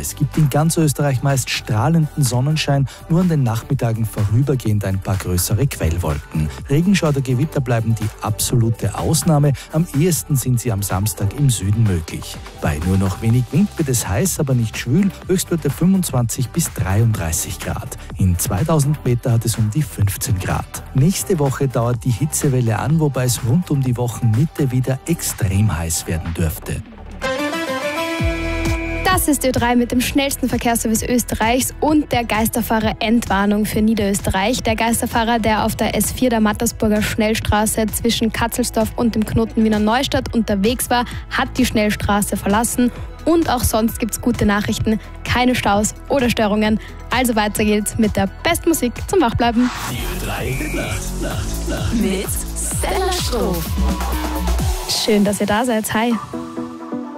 Es gibt in ganz Österreich meist strahlenden Sonnenschein, nur an den Nachmittagen vorübergehend ein paar größere Quellwolken. Regenschauer oder Gewitter bleiben die absolute Ausnahme. Am ehesten sind sie am Samstag im Süden möglich. Bei nur noch wenig Wind wird es heiß, aber nicht schwül, Höchstwerte 25 bis 33 Grad. In 2000 Meter hat es um die 15 Grad. Nächste Woche dauert die Hitzewelle an, wobei es rund um die Wochenmitte wieder extrem heiß werden dürfte. Das ist Ö3 mit dem schnellsten Verkehrsservice Österreichs und der Geisterfahrer-Entwarnung für Niederösterreich. Der Geisterfahrer, der auf der S4 der Mattersburger Schnellstraße zwischen Katzelsdorf und dem Knoten Wiener Neustadt unterwegs war, hat die Schnellstraße verlassen. Und auch sonst gibt es gute Nachrichten, keine Staus oder Störungen. Also weiter geht's mit der besten Musik zum Wachbleiben. Die Ö3 Nacht. Mit Stella Stroh. Schön, dass ihr da seid. Hi.